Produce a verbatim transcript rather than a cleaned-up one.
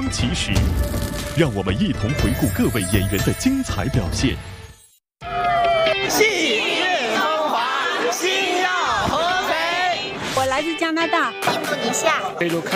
其实，让我们一同回顾各位演员的精彩表现。 细韵风华，星耀合肥。 我来自加拿大， 印度尼西亚。 非洲看。